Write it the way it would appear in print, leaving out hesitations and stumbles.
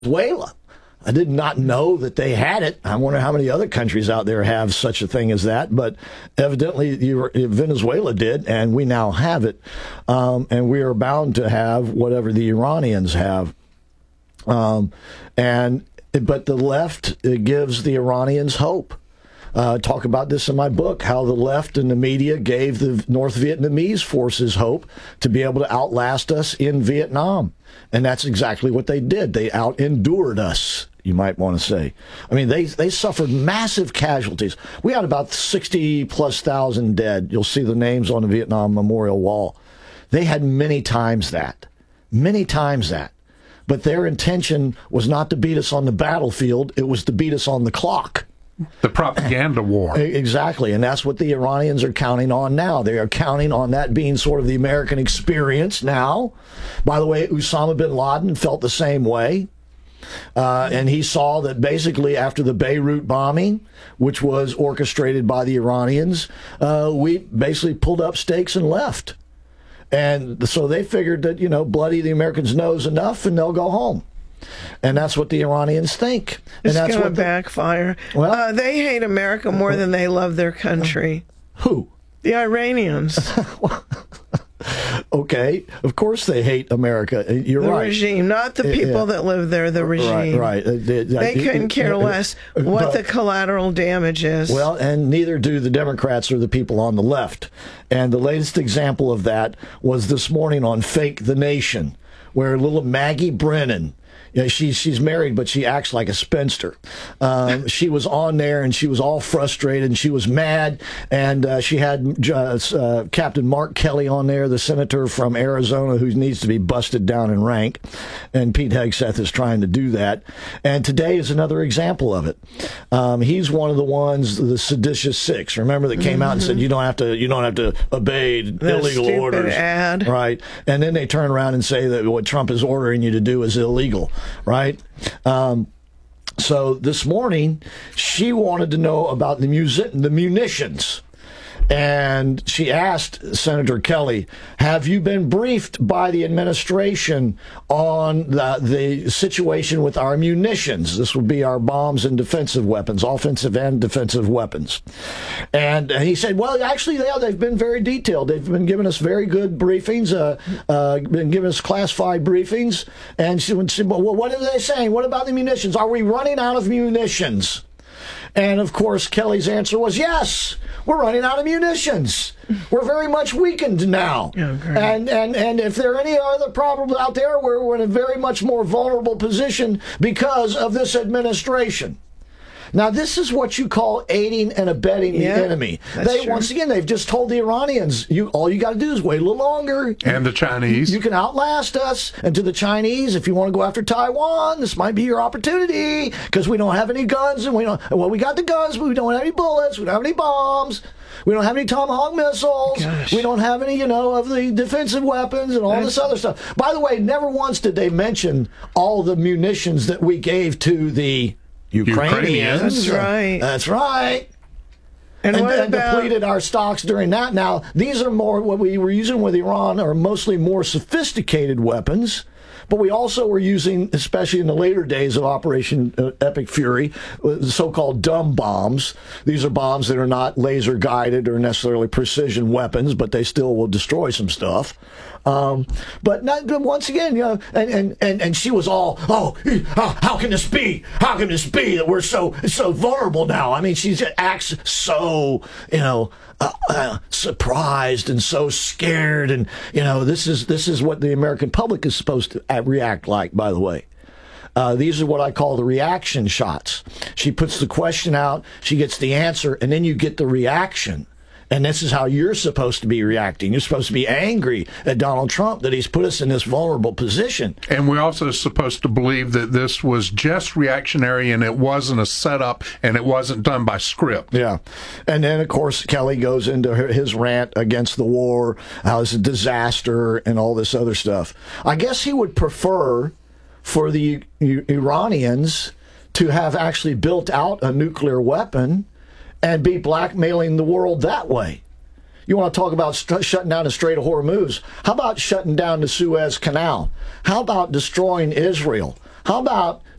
Venezuela. I did not know that they had it. I wonder how many other countries out there have such a thing as that. But evidently, Venezuela did, and we now have it. And we are bound to have whatever the Iranians have. But the left gives the Iranians hope. Talk about this in my book, how the left and the media gave the North Vietnamese forces hope to be able to outlast us in Vietnam. And that's exactly what they did. They out-endured us, you might want to say. I mean, they suffered massive casualties. We had about 60-plus thousand dead. You'll see the names on the Vietnam Memorial Wall. They had many times that. Many times that. But their intention was not to beat us on the battlefield. It was to beat us on the clock. The propaganda war. Exactly, and that's what the Iranians are counting on now. They are counting on that being sort of the American experience now. By the way, Osama bin Laden felt the same way. And he saw that basically after the Beirut bombing, which was orchestrated by the Iranians, we basically pulled up stakes and left. And so they figured that, bloody the Americans' nose enough and they'll go home. And that's what the Iranians think. It's going to backfire. Well, they hate America more than they love their country. Who? The Iranians. Okay, of course they hate America. You're right. The regime, not the people that live there, the regime. Right. They couldn't care less what the collateral damage is. Well, and neither do the Democrats or the people on the left. And the latest example of that was this morning on Fake the Nation, where little Maggie Brennan, she's married, but she acts like a spinster. She was on there, and she was all frustrated, and she was mad. And she had Captain Mark Kelly on there, the senator from Arizona, who needs to be busted down in rank. And Pete Hegseth is trying to do that. And today is another example of it. He's one of the ones, the seditious six. Remember, that came out and said you don't have to obey illegal orders. Ad. Right. And then they turn around and say that what Trump is ordering you to do is illegal. Right? So this morning, she wanted to know about the munitions. And she asked Senator Kelly, have you been briefed by the administration on the situation with our munitions? This would be our bombs and defensive weapons, offensive and defensive weapons. And he said, well, actually, they've been very detailed. They've been giving us very good briefings, been giving us classified briefings. And she said, well, what are they saying? What about the munitions? Are we running out of munitions? And, of course, Kelly's answer was, yes, we're running out of munitions. We're very much weakened now. Okay. And if there are any other problems out there, we're in a very much more vulnerable position because of this administration. Now, this is what you call aiding and abetting the enemy. Once again, they've just told the Iranians, all you got to do is wait a little longer. And the Chinese. You can outlast us. And to the Chinese, if you want to go after Taiwan, this might be your opportunity because we don't have any guns. And we got the guns, but we don't have any bullets. We don't have any bombs. We don't have any Tomahawk missiles. Gosh. We don't have any, of the defensive weapons and all this other stuff. By the way, never once did they mention all the munitions that we gave to the Ukrainians. That's right. And depleted our stocks during that. Now, these are more, what we were using with Iran are mostly more sophisticated weapons, but we also were using, especially in the later days of Operation Epic Fury, so-called dumb bombs. These are bombs that are not laser-guided or necessarily precision weapons, but they still will destroy some stuff. But once again, and she was all, how can this be? How can this be that we're so vulnerable now? I mean, she acts so, surprised and so scared, and this is what the American public is supposed to react like. By the way. These are what I call the reaction shots. She puts the question out, she gets the answer, and then you get the reaction. And this is how you're supposed to be reacting. You're supposed to be angry at Donald Trump that he's put us in this vulnerable position. And we're also supposed to believe that this was just reactionary and it wasn't a setup and it wasn't done by script. Yeah. And then, of course, Kelly goes into his rant against the war, how it's a disaster and all this other stuff. I guess he would prefer for the Iranians to have actually built out a nuclear weapon and be blackmailing the world that way. You want to talk about shutting down the Strait of Hormuz? How about shutting down the Suez Canal? How about destroying Israel? How about